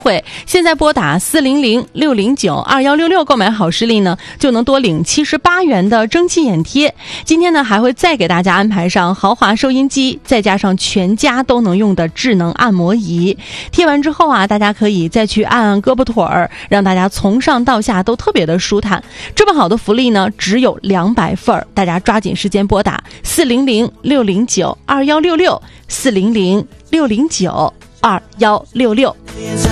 会现在拨打400-609-2166购买好视力呢，就能多领78元的蒸汽眼贴。今天呢，还会再给大家安排上豪华收音机，再加上全家都能用的智能按摩仪。贴完之后啊，大家可以再去按按胳膊腿儿，让大家从上到下都特别的舒坦。这么好的福利呢，只有200份，大家抓紧时间拨打400-609-2166，400-609-2166。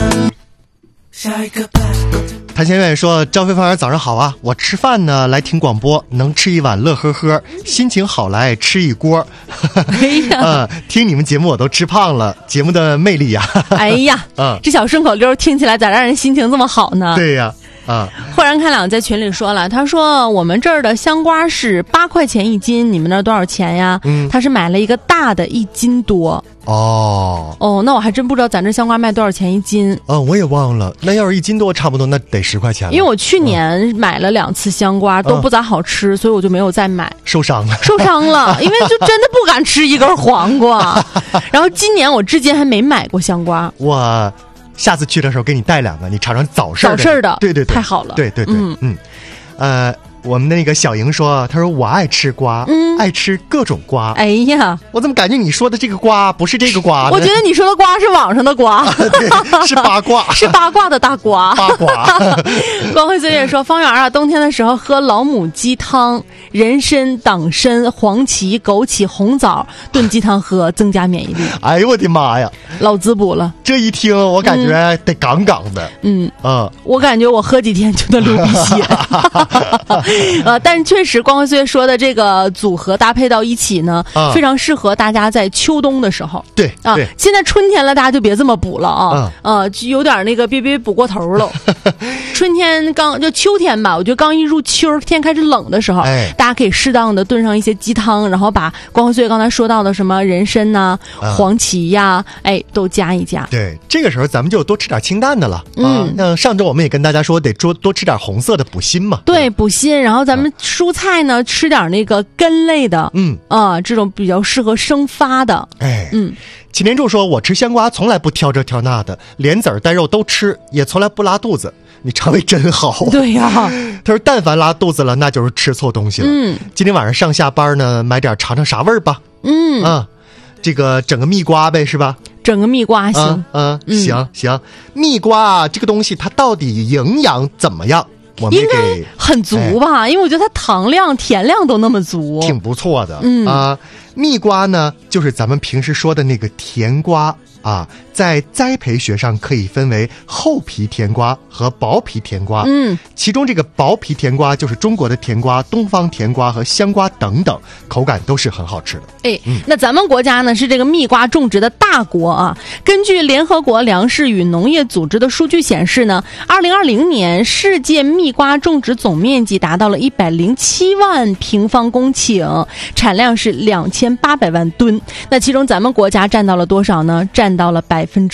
谭先生说：“赵飞芳儿早上好啊，我吃饭呢来听广播，能吃一碗乐呵呵，心情好来吃一锅。 哎呀， 听你们节目我都吃胖了，节目的魅力呀。 哎呀，这小顺口溜听起来咋让人心情这么好呢？ 对呀。” 豁然开朗在群里说了，他说我们这儿的香瓜是8块钱1斤，你们那儿多少钱呀？他是买了一个大的1斤多。哦，那我还真不知道咱这香瓜卖多少钱1斤。 我也忘了，那要是1斤多差不多那得10块钱了。 因为我去年买了2次香瓜，都不咋好吃，所以我就没有再买。 受伤了， 因为就真的不敢吃一根黄瓜。然后今年我至今还没买过香瓜。 我下次去的时候给你带2个，你尝尝早市的。对，太好了。 对，我们那个小莹说，她说我爱吃瓜，爱吃各种瓜。 哎呀， 我怎么感觉你说的这个瓜不是这个瓜呢？ 我觉得你说的瓜是网上的瓜。 对，是八卦， 是八卦的大瓜。 八卦。 光辉岁月说，方圆啊，冬天的时候喝老母鸡汤，人参、党参、黄芪、枸杞、红枣炖鸡汤喝，增加免疫力。 哎呦我的妈呀， 老滋补了。 这一听我感觉得杠杠的。 我感觉我喝几天就能流鼻血。但是确实光辉岁月说的这个组合搭配到一起呢，非常适合大家在秋冬的时候。 对现在春天了，大家就别这么补了就有点那个别补过头了。春天就秋天吧，我觉得刚一入秋天开始冷的时候，大家可以适当的炖上一些鸡汤，然后把光辉岁月刚才说到的什么人参呐、黄芪呀，都加一加。 对，这个时候咱们就多吃点清淡的了。那上周我们也跟大家说得多吃点红色的补锌嘛。 对，补锌。然后咱们蔬菜呢，吃点那个根类的，这种比较适合生发的。 祁连柱说，我吃香瓜从来不挑这挑那的，连籽儿带肉都吃，也从来不拉肚子。你肠胃真好。 对呀。 他说但凡拉肚子了，那就是吃错东西了。今天晚上上下班呢，买点尝尝啥味儿吧。这个整个蜜瓜呗，是吧？ 整个蜜瓜行。 行。蜜瓜这个东西它到底营养怎么样？我们应该很足吧，因为我觉得它糖量、甜量都那么足， 挺不错的。蜜瓜呢，就是咱们平时说的那个甜瓜啊，在栽培学上可以分为厚皮甜瓜和薄皮甜瓜。其中这个薄皮甜瓜就是中国的甜瓜、东方甜瓜和香瓜等等，口感都是很好吃的。 那咱们国家呢是这个蜜瓜种植的大国啊。根据联合国粮食与农业组织的数据显示呢，2020年世界蜜瓜种植总面积达到了107万平方公顷，产量是2800万吨。那其中咱们国家占到了多少呢？占到了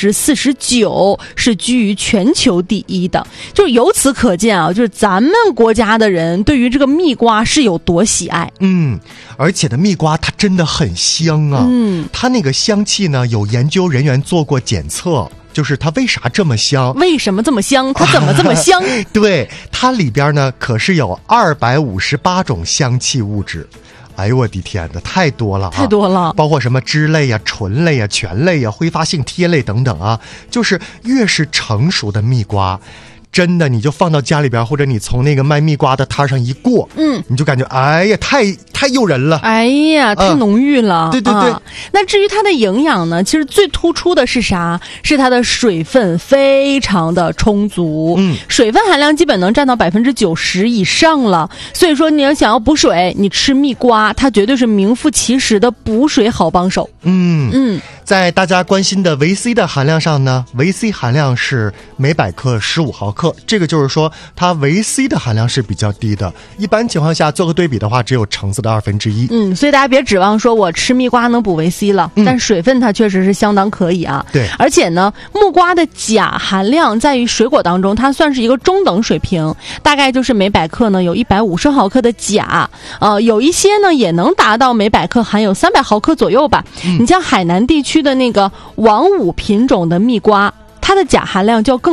49%，是居于全球第一的。就是由此可见啊，就是咱们国家的人对于这个蜜瓜是有多喜爱。 而且的蜜瓜它真的很香啊。它那个香气呢，有研究人员做过检测，就是它为啥这么香？ 为什么这么香？它怎么这么香？ 对，它里边呢可是有258种香气物质。哎呦我的天哪，太多了， 太多了， 包括什么脂类呀、醇类呀、醛类呀、挥发性萜类等等啊。就是越是成熟的蜜瓜，真的你就放到家里边，或者你从那个卖蜜瓜的摊上一过，你就感觉哎呀太诱人了， 哎呀太浓郁了。 对。 那至于它的营养呢，其实最突出的是啥？是它的水分非常的充足。水分含量基本能占到90%以上了。所以说你要想要补水，你吃蜜瓜，它绝对是名副其实的补水好帮手。在大家关心的维 C 的含量上呢，维 C 含量是每100克15毫克，这个就是说它维 C 的含量是比较低的。一般情况下做个对比的话，只有橙子的1/2。所以大家别指望说我吃蜜瓜能补维 C 了，但水分它确实是相当可以啊。 对， 而且呢，木瓜的钾含量在于水果当中，它算是一个中等水平，大概就是每100克呢有150毫克的钾，有一些呢也能达到每100克含有300毫克左右吧。你像海南地区的那个王五品种的蜜瓜，它的钾含量就更